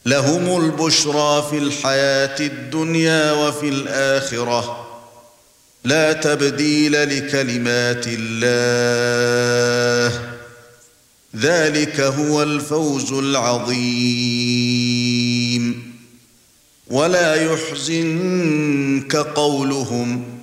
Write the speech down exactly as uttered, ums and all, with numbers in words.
لهم البشرى في الحياة الدنيا وفي الآخرة لا تبديل لكلمات الله ذلك هو الفوز العظيم ولا يحزنك قولهم